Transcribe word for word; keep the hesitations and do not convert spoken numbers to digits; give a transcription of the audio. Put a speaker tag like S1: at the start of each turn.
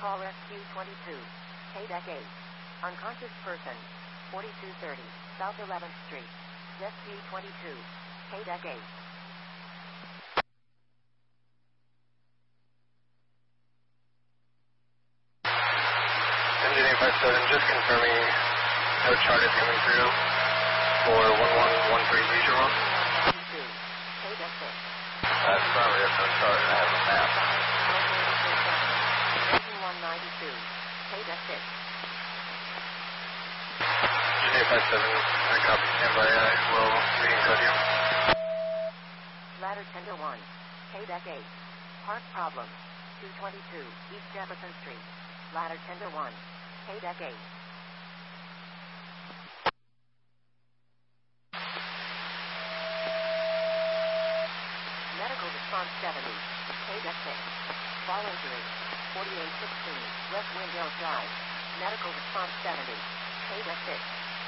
S1: Call Rescue twenty-two. K-Deck eight. Unconscious person. forty-two thirty. South eleventh Street. Rescue twenty-two. K-Deck eight.
S2: Engine eight five seven, just confirming no charges coming through for one one one three Leisure One.
S1: K-Deck six.
S2: That's probably a no charge. I have a map.
S1: Engine one ninety-two. K-Deck six.
S2: Engine eight five seven, I copy, stand by, I will re-encode you.
S1: Ladder Tender one. K-Deck eight. Park problem. two twenty-two East Jefferson Street. Ladder Tender one. K-Deck eight. Medical response seventy. K-Deck six. Fall injury. forty-eight sixteen West Windmill Drive. Medical response seventy. K-Deck six.